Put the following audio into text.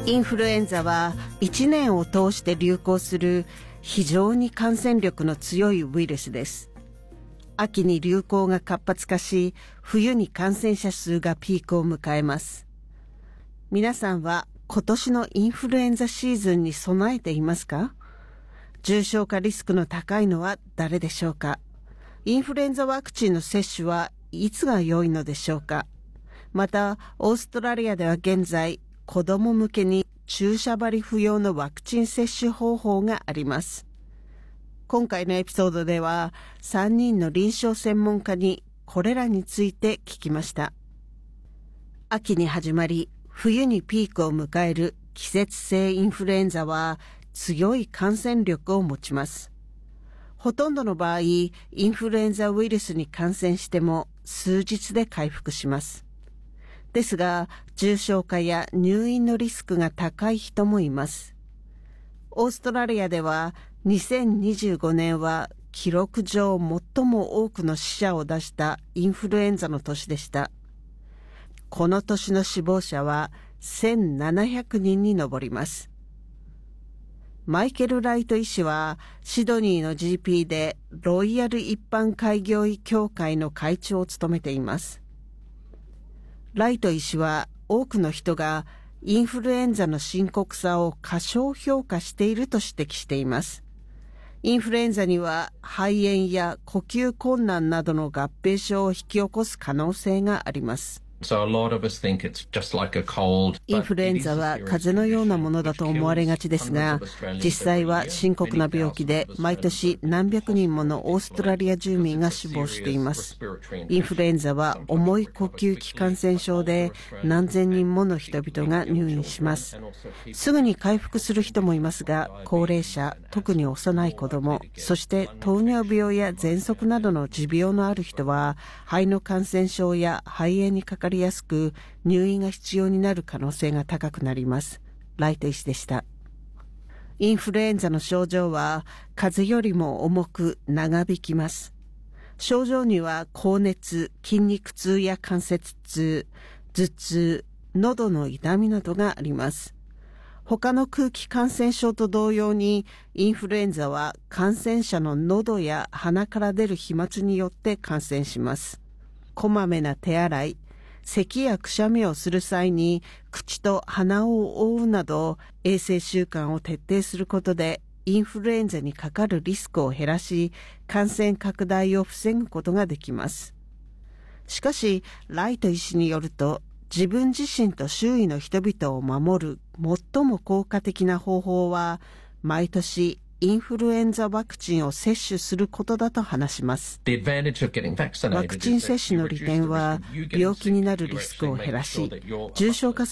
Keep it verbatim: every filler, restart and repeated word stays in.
インフルエンザはいちねんを通して流行する非常に感染力の強いウイルスです。秋に流行が活発化し、冬に感染者数がピークを迎えます。皆さんは今年のインフルエンザシーズンに備えていますか？重症化リスクの高いのは誰でしょうか？インフルエンザワクチンの接種はいつが良いのでしょうか？また、オーストラリアでは現在、子ども向けに注射針不要のワクチン接種方法があります。今回のエピソードでは、さんにんの臨床専門家にこれらについて聞きました。秋に始まり、冬にピークを迎える季節性インフルエンザは強い感染力を持ちます。ほとんどの場合、インフルエンザウイルスに感染しても数日で回復します。ですが、重症化や入院のリスクが高い人もいます。オーストラリアではにせんにじゅうごねんは記録上最も多くの死者を出したインフルエンザの年でした。この年の死亡者はせんななひゃくにんに上ります。マイケル・ライト医師はシドニーの ジーピー でロイヤル一般開業医協会の会長を務めています。ライト医師は多くの人がインフルエンザの深刻さを過小評価していると指摘しています。インフルエンザには肺炎や呼吸困難などの合併症を引き起こす可能性があります。 So a lot of us think it's just like a cold. インフルエンザは風邪のようなものだと思われがちですが、実際は深刻な病気で毎年何百人ものオーストラリア住民が死亡しています。インフルエンザは重い呼吸器感染症で何千人もの人々が入院します。すぐに回復する人もいますが、高齢者、特に幼い子供、そして糖尿病や喘息などの持病のある人は肺の感染症や肺炎にかかりやすく入院が必要になる可能性が高くなります。ライト医師でした。インフルエンザの症状は風邪よりも重く長引きます。症状には高熱、筋肉痛や関節痛、頭痛、喉の痛みなどがあります。他の空気感染症と同様にインフルエンザは感染者の喉や鼻から出る飛沫によって感染します。こまめな手洗い、咳やくしゃみをする際に口と鼻を覆うなど衛生習慣を徹底することでインフルエンザにかかるリスクを減らし感染拡大を防ぐことができます。しかし、ライト医師によると自分自身と周囲の人々を守る最も効果的な方法は毎年インフルエンザワクチンを接種することだと話します。ワクチン接種の利点は病気になるリスクを減らし、重症化